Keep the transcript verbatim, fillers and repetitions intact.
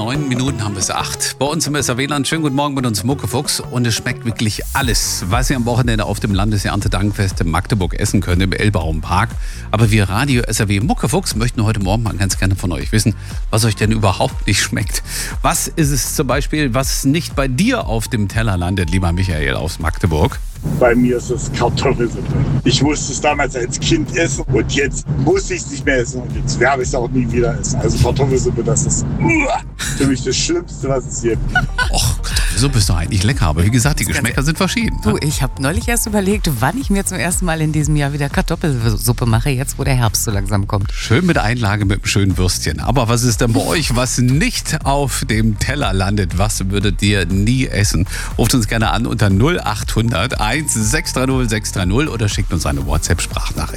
neun Minuten haben wir es acht. Bei uns im S R W-Land. Schönen guten Morgen mit uns Muckefuchs. Und es schmeckt wirklich alles, was ihr am Wochenende auf dem Landeserntedankfest in Magdeburg essen könnt, im Elbauenpark. Aber wir Radio S R W Muckefuchs möchten heute Morgen mal ganz gerne von euch wissen, was euch denn überhaupt nicht schmeckt. Was ist es zum Beispiel, was nicht bei dir auf dem Teller landet, lieber Michael aus Magdeburg? Bei mir ist es Kartoffelsuppe. Ich musste es damals als Kind essen und jetzt muss ich es nicht mehr essen und jetzt werde ich es auch nie wieder essen. Also Kartoffelsuppe, das ist uah, für mich das Schlimmste, was es gibt. Och, Kartoffelsuppe ist doch eigentlich lecker, aber wie gesagt, die Geschmäcker sind verschieden. Du, ich habe neulich erst überlegt, wann ich mir zum ersten Mal in diesem Jahr wieder Kartoffelsuppe mache, jetzt wo der Herbst so langsam kommt. Schön mit Einlage mit einem schönen Würstchen. Aber was ist denn bei euch, was nicht auf dem Teller landet? Was würdet ihr nie essen? Ruft uns gerne an unter null acht hundert eins sechs drei null sechs drei null oder schickt uns eine WhatsApp-Sprachnachricht.